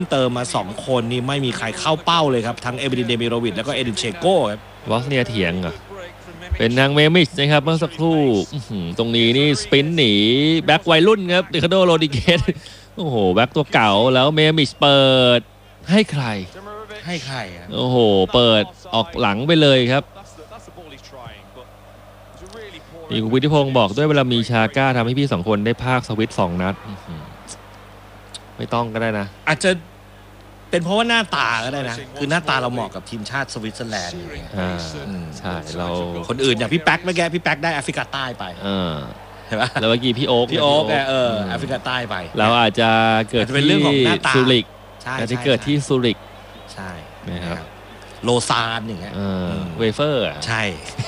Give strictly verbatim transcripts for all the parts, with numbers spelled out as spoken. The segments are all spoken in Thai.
เติมมาสองคนนี่ไม่มีใครเข้าเป้าเลยครับทั้งเอเบรินเดมิโรวิชแล้วก็เอดินเชโก้ครับวอสเนียเถียงอ่ะเป็นนางเมมิชนะครับเมื่อสักครู่ตรงนี้นี่สปินหนีแบ็ควัยรุ่นครับดิคาโดโรดิเกสโอ้โหแบ็คตัวเก่าแล้วเมมิชเปิดให้ใครให้ใครโอ้โหเปิดออกหลังไปเลยครับนี่คุณวิทิพงศ์บอกด้วยเวลามีชาก้าทำให้พี่สองคนได้ภาคสวิตสองนัดไม่ต้องก็ได้นะอาจจะเป็นเพราะว่าหน้าตาก็ได้นะคือหน้าตาเราเหมาะกับทีมชาติสวิตเซอร์แลนด์อ่าใช่เราคนอื่นอย่างพี่แป๊กเมื่อกี้พี่แป๊กได้แอฟริกาใต้ไปเห็นปะแล้วเมื่อกี้พี่โอ๊กพี่โอ๊กเออแอฟริกาใต้ไปเราอาจจะเกิดที่ซูริกอาจจะเกิดที่ซูริกใช่นะครับโลซานอย่างเงี้ยเวเฟอร์ใช่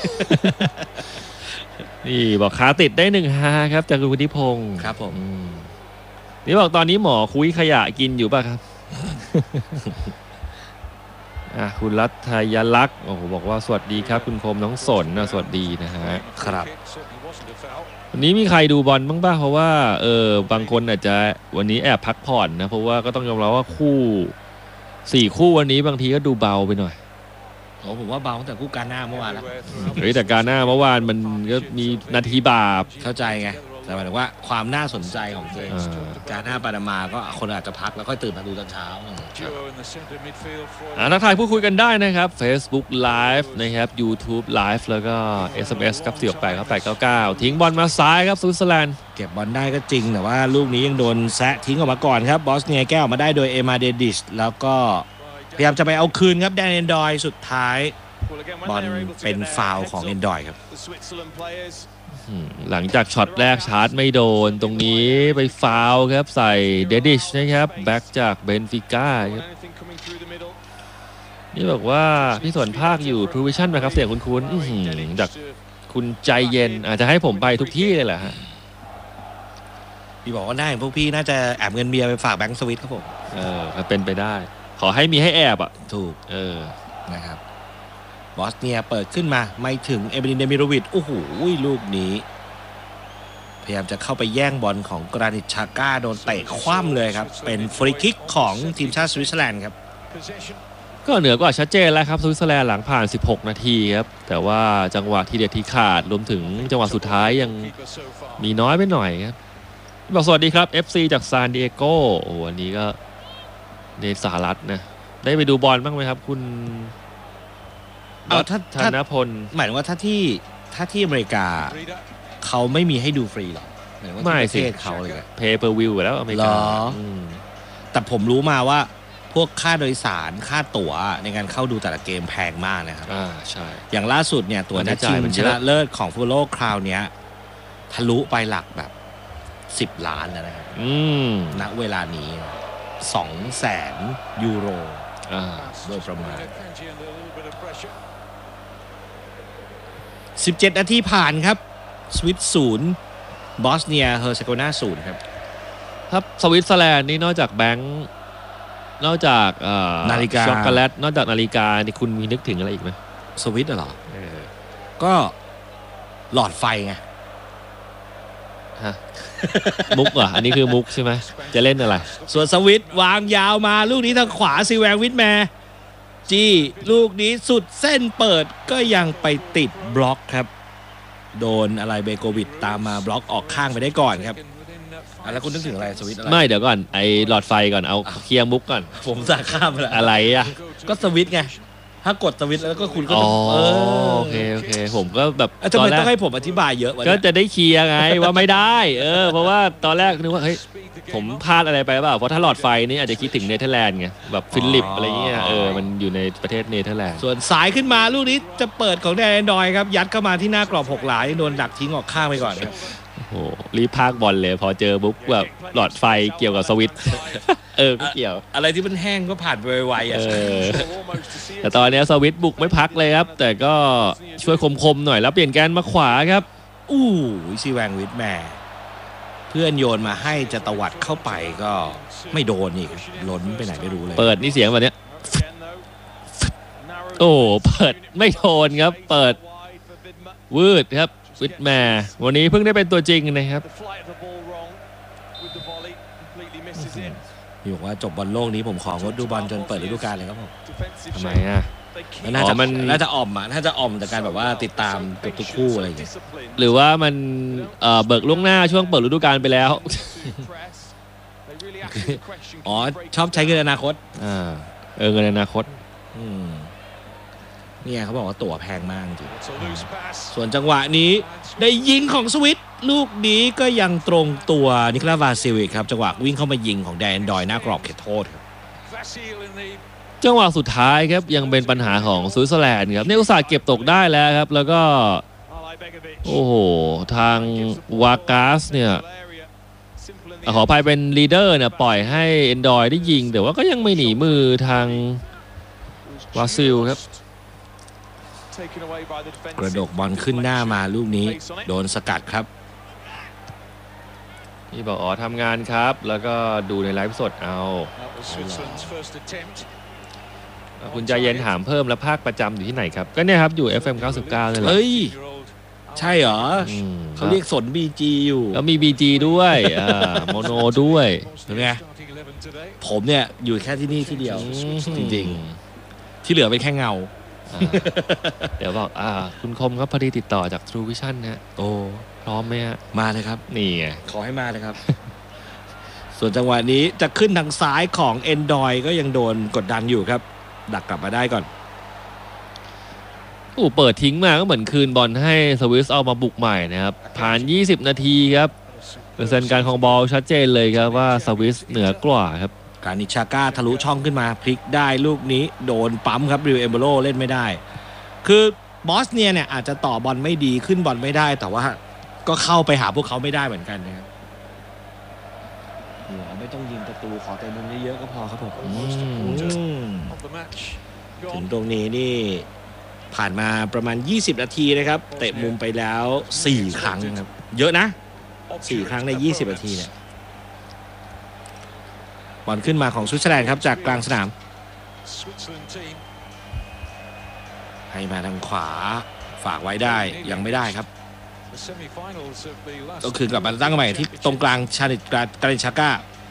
นี่บอกขาติดได้หนึ่งฮาครับจากคุณวุฒิพงศ์ครับผมนี่บอกตอนนี้หมอคุยขยะกินอยู่ป่ะครับอ่ะคุณรัฐยลักษณ์โอ้โหบอกว่าสวัสดีครับคุณคมน้องสนนะสวัสดีนะฮะครับวันนี้มีใครดูบอลบ้างป่ะเพราะว่าเออบางคนอาจจะวันนี้แอบพักผ่อนนะเพราะว่าก็ต้องยอมรับว่าคู่สี่คู่วันนี้บางทีก็ดูเบาไปหน่อยโอ้ผมว่าเบาตั้งแต่คู่กาหน้าเมื่อวานแล้วเฮ้ยแต่กาหน้าเมื่อวานมันก็มีนาทีบาปเข้าใจไงแต่หมายถึงว่าความน่าสนใจของเกมการหน้าปานามาก็คนอาจจะพักแล้วค่อยตื่นมาดูตอนเช้าอ่าทักทายพูดคุยกันได้นะครับ Facebook Live นะครับ YouTube Live แล้วก็ เอส เอ็ม เอส ครับสี่ หก แปด แปด เก้า เก้าทิ้งบอลมาซ้ายครับสวิตเซอร์แลนด์เก็บบอลได้ก็จริงแต่ว่าลูกนี้ยังโดนแซะทิ้งออกมาก่อนครับบอสเนียแก้ออกมาได้โดยเอมาเดดิชแล้วก็พยายามจะไปเอาคืนครับแดนเอนดอยสุดท้ายบอลเป็นฟาวล์ของเอนดอยครับหลังจากช็อตแรกชาร์จไม่โดนตรงนี้ไปฟาวล์ครับใส่เดดิชนะครับแบ็กจากเบนฟิก้าครับนี่บอกว่าพี่สวนภาคอยู่ทรูวิชั่นนะครับเสียงคุ้นๆจากคุณใจเย็นอาจจะให้ผมไปทุกที่เลยแหละฮะพี่บอกว่าได้พวกพี่น่าจะแอบเงินเบียร์ไปฝากแบงก์สวิตครับผมเออเป็นไปได้ขอให้มีให้แอบอ่ะถูกเออนะครับบอสเนียเปิดขึ้นมาไม่ถึงเอเบรินเดมิโรวิชโอ้โหลูกนี้พยายามจะเข้าไปแย่งบอลของกรานิตชาก้าโดนเตะคว่ำเลยครับเป็นฟรีคิกของทีมชาติสวิตเซอร์แลนด์ครับก็เหนือกว่าชัดเจนแล้วครับสวิตเซอร์แลนด์หลังผ่านสิบหกนาทีครับแต่ว่าจังหวะที่เด็ดที่ขาดรวมถึงจังหวะสุดท้ายยังมีน้อยไปหน่อยครับบอกสวัสดีครับ เอฟ ซี จากซานดิเอโกโอ้วันนี้ก็ในสหรัฐนะได้ไปดูบอลบ้างไหมครับคุณเอาถ้าธนพลหมายถึงว่าถ้าที่ถ้าที่อเมริกาเขาไม่มีให้ดูฟรีหรอไม่สิเขาเลยเพย์เพอร์วิวแล้วอเมริกาแต่ผมรู้มาว่าพวกค่าโดยสารค่าตั๋วในการเข้าดูแต่ละเกมแพงมากนะครับอ่าใช่อย่างล่าสุดเนี่ยตั๋วนัดชิงชนะเลิศของฟุตบอลโลกคราวนี้ทะลุไปหลักแบบสิบล้านแล้วนะครับณเวลานี้สองแสนยูโรโดยประมาณสิบเจ็ดนาทีผ่านครับสวิตศูนย์บอสเนียเฮอร์เซโกนาศูนย์ครับครับสวิตเซอร์แลนด์นี่นอกจากแบงค์นอกจากนาฬิกาช็อกโกแลตนอกจากนาฬิกานี่คุณมีนึกถึงอะไรอีกไหมสวิตเหรอก็หลอดไฟไงฮะมุกเหรออันนี้คือมุกใช่ไหมจะเล่นอะไรส่วนสวิตวางยาวมาลูกนี้ทางขวาซีแวงวิทแมร์จี้ลูกนี้สุดเส้นเปิดก็ยังไปติดบล็อกครับโดนอะไรเบโกวิดตามมาบล็อกออกข้างไปได้ก่อนครับแล้วคุณนึกถึงอะไรสวิตอะไรไม่เดี๋ยวก่อนไอหลอดไฟก่อนเอาเคลียร์มุกก่อนผมจะข้ามไปแล้วอะไรอ่ะก็สวิตไงถ้ากดสวิตแล้วก็คุณก็ต้องโอเคโอเคผมก็แบบทำไมต้องให้ผมอธิบายเยอะก็จะได้เคลียร์ไงว่าไม่ได้เออเพราะว่าตอนแรกนึกว่าเฮ้ยผมพลาดอะไรไปเปล่าเพราะถ้าหลอดไฟนี่อาจจะคิดถึงเนเธอร์แลนด์ไงแบบฟิลิปอะไรเงี้ยเออมันอยู่ในประเทศเนเธอร์แลนด์ส่วนสายขึ้นมาลูกนี้จะเปิดของแดนดอยครับยัดเข้ามาที่หน้ากรอบหกหลายโดนดักทิ้งออกข้างไปก่อนโอ้รีบพากบอลเลยพอเจอบุ๊กแบบหลอดไฟเกี่ยวกับสวิตเออไม่เกี่ยวอะไรที่มันแห้งก็ผ่านไปไวๆอ่ะแต่ตอนนี้สวิตบุกไม่พักเลยครับแต่ก็ช่วยคมๆหน่อยแล้วเปลี่ยนแกนมาขวาครับอู้ซีแวงวิทแม่เพื่อนโยนมาให้จะตวัดเข้าไปก็ไม่โดนอีกล้นไปไหนไม่รู้เลยเปิดนี่เสียงแบบนี้โอ้เปิดไม่โดนครับเปิดวืดครับวิทแมร์วันนี้เพิ่งได้เป็นตัวจริงนะครับอยู่ว่าจบบอลโลกนี้ผมของดดูบอลจนเปิดฤดูกาลเลยครับผมทำไมอ่ะน่าจะมันน่าจะอ่อมอ่ะน่าจะอ่อมแต่การแบบว่าติดตามทุกคู่อะไรอย่างเงี้ยหรือว่ามันเอ่อเบิกล่วงหน้าช่วงเปิดฤดูกาลไปแล้วอ๋อชอบใช้เงินอนาคตอ่าเออเงินอนาคตอืมเนี่ยเขาบอกว่าตั๋วแพงมากจริงส่วนจังหวะนี้ได้ยิงของสวิตลูกนี้ก็ยังตรงตัวนิโคลาวาซิวิคครับจังหวะวิ่งเข้ามายิงของแดนดอยหน้ากรอบเขตโทษครับจังหวะสุดท้ายครับยังเป็นปัญหาของสวิตเซอร์แลนด์ครับเนี่ยอุตส่าห์เก็บตกได้แล้วครับแล้วก็โอ้โหทางวากาสเนี่ยขออภัยเป็นลีดเดอร์เนี่ยปล่อยให้เอนดอยได้ยิงแต่ว่าก็ยังไม่หนีมือทางบราซิลครับกระดกบอลขึ้นหน้ามาลูกนี้โดนสกัดครับนี่บอกอ๋อทำงานครับแล้วก็ดูในไลฟ์สดเอาคุณใจเย็นถามเพิ่มแล้วภาคประจำอยู่ที่ไหนครับก็เนี่ยครับอยู่ เอฟ เอ็ม เก้าสิบเก้านี่แหละเฮ้ยใช่เหรอเขาเรียกสน บี จี อยู่แล้วมี บี จี ด้วยอ่าโมโนด้วยเห็นไหมผมเนี่ยอยู่แค่ที่นี่ที่เดียวจริงๆที่เหลือเป็นแค่เงาเดี๋ยวบอกอ่าคุณคมครับพอดีติดต่อจาก True Vision ฮะโอ้พร้อมไหมฮะมาเลยครับนี่ไงขอให้มาเลยครับ ส่วนจังหวะนี้จะขึ้นทางซ้ายของ Endoi ก็ยังโดนกดดันอยู่ครับดักกลับมาได้ก่อนโอ้เปิดทิ้งมาก็เหมือนคืนบอลให้สวิสเอามาบุกใหม่นะครับผ่านยี่สิบนาทีครับเปอร์เซ็นต์การครองบอลชัดเจนเลยครับว่าสวิสเหนือกว่าครับการนิชาก้าทะลุช่องขึ้นมาพลิกได้ลูกนี้โดนปั๊มครับริวเอมโบโลเล่นไม่ได้คือบอสเนียเนี่ยอาจจะต่อบอลไม่ดีขึ้นบอลไม่ได้แต่ว่าก็เข้าไปหาพวกเขาไม่ได้เหมือนกันนะครับไม่ต้องยิงประตูขอแต่มุมเยอะๆก็พอครับผมถึงตรงนี้นี่ผ่านมาประมาณยี่สิบนาทีนะครับเตะมุมไปแล้วสี่ครั้งครับเยอะนะสี่ครั้งในยี่สิบนาทีเนี่ยบอลขึ้นมาของสวิตเซอร์แลนด์ครับจากกลางสนามให้มาทางขวาฝากไว้ได้ยังไม่ได้ครับก็คือกลับมาตั้งใหม่ที่ตรงกลางชาลิตกาลินชาก้า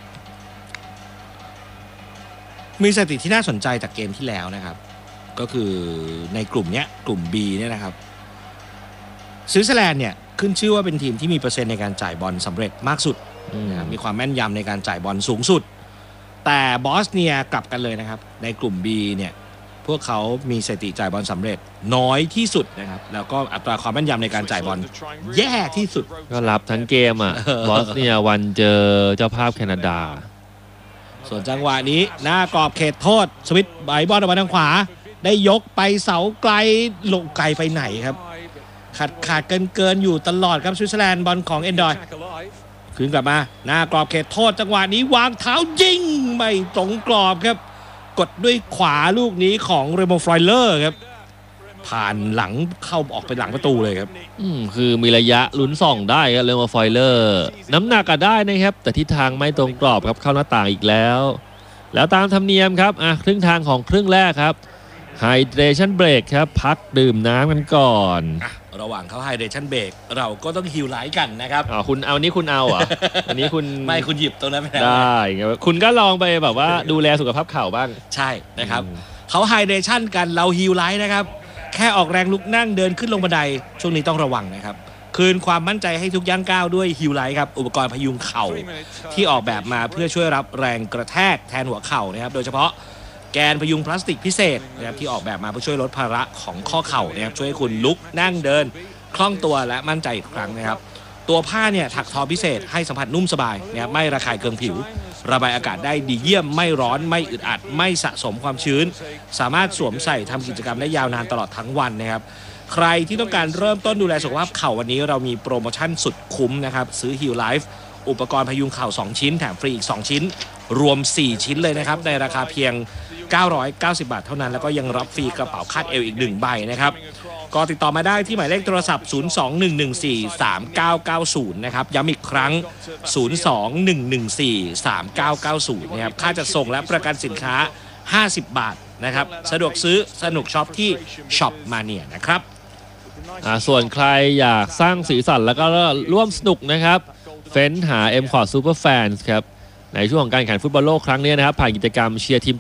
มีสถิติที่น่าสนใจจากเกมที่แล้วนะครับก็คือในกลุ่มนี้กลุ่ม B เนี่ยนะครับสวิตเซอร์แลนด์เนี่ยขึ้นชื่อว่าเป็นทีมที่มีเปอร์เซ็นต์ในการจ่ายบอลสำเร็จมากสุดนะครับมีความแม่นยำในการจ่ายบอลสูงสุดแต่บอสเนียกลับกันเลยนะครับในกลุ่ม B เนี่ยพวกเขามีสถิติจ่ายบอลสำเร็จน้อยที่สุดนะครับแล้วก็อัตราความแม่นยำในการจ่ายบอลแย่ที่สุดก็รับทั้งเกมอ่ะบอสเนียวันเจอเจ้าภาพแคนาดาส่วนจังหวะนี้หน้ากรอบเขตโทษสวิตใบบอลออกมาทางขวาได้ยกไปเสาไกลลงไกลไปไหนครับขาดขาดเกินเกินอยู่ตลอดครับสวิตเซอร์แลนด์บอลของเอนดอยคืนกลับมาหน้ากรอบเขตโทษจังหวะนี้วางเท้ายิงไม่ตรงกรอบครับกดด้วยขวาลูกนี้ของเรโมฟลอยเลอร์ครับผ่านหลังเข้าออกไปหลังประตูเลยครับอืมคือมีระยะลุ้นส่องได้ครับเรโมฟลอยเลอร์น้ำหนักก็ได้นะครับแต่ทิศทางไม่ตรงกรอบครับเข้าหน้าต่างอีกแล้วแล้วตามธรรมเนียมครับอ่ะครึ่งทางของครึ่งแรกครับไฮเดรชั่นเบรกครับพักดื่มน้ำกันก่อนระหว่างเขาไฮเดรชั่นเบรกเราก็ต้องฮิลไลท์กันนะครับอ๋อคุณเอานี้คุณเอาอ่ะอันนี้คุณไม่คุณหยิบตรงนั้นไปได้คุณก็ลองไปแบบว่าดูแลสุขภาพเข่าบ้างใช่นะครับเขาไฮเดรชั่นกันเราฮิลไลท์นะครับแค่ออกแรงลุกนั่งเดินขึ้นลงบันไดช่วงนี้ต้องระวังนะครับคืนความมั่นใจให้ทุกย่างก้าวด้วยฮิลไลท์ครับอุปกรณ์พยุงเข่าที่ออกแบบมาเพื่อช่วยรับแรงกระแทกแทนหัวเข่านะครับโดยเฉพาะแกนพยุงพลาสติกพิเศษนะครับที่ออกแบบมาเพื่อช่วยลดภาระของข้อเข่านะครับช่วยให้คุณลุกนั่งเดินคล่องตัวและมั่นใจอีกครั้งนะครับตัวผ้าเนี่ยถักทอพิเศษให้สัมผัสนุ่มสบายนะครับไม่ระคายเคืองผิวระบายอากาศได้ดีเยี่ยมไม่ร้อนไม่อึดอัดไม่สะสมความชื้นสามารถสวมใส่ทำกิจกรรมได้ยาวนานตลอดทั้งวันนะครับใครที่ต้องการเริ่มต้นดูแลสุขภาพเข่าวันนี้เรามีโปรโมชั่นสุดคุ้มนะครับซื้อ Heal Life อุปกรณ์พยุงเข่าสองชิ้นแถมฟรีอีกสองชิ้นรวมสี่ชิ้นเลยนะครับในราคาเพียงเก้าร้อยเก้าสิบบาทเท่านั้นแล้วก็ยังรับฟรีกระเป๋าคาดเอวอีกหนึ่งใบนะครับก็ติดต่อมาได้ที่หมายเลขโทรศัพท์ศูนย์ สอง หนึ่ง หนึ่ง สี่ สาม เก้า เก้า ศูนย์นะครับย้ำอีกครั้งศูนย์ สอง หนึ่ง หนึ่ง สี่ สาม เก้า เก้า ศูนย์นะครับค่าจัดส่งและประกันสินค้าห้าสิบบาทนะครับสะดวกซื้อสนุกช็อปที่ช็อปมาเนียนะครับอ่าส่วนใครอยากสร้างสีสันแล้วก็ร่วมสนุกนะครับเฟ้นหา M คอร์ด Super Fans ครับในช่วงของการแข่งฟุตบอลโลกครั้งนี้นะครับผ่านกิจกรรมเชียร์ทีม